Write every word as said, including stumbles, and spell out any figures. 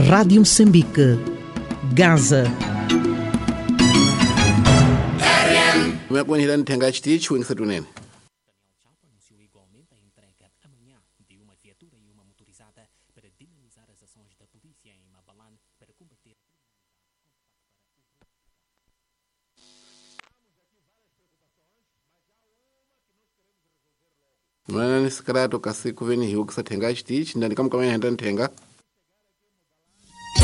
Rádio Moçambique, Gaza. Mekuenhira nithenga chiti chiwengesa tunene. Mwana nisikarato kasi kuveni hiyo kisa thenga chiti ndani kama kama yenda ntenga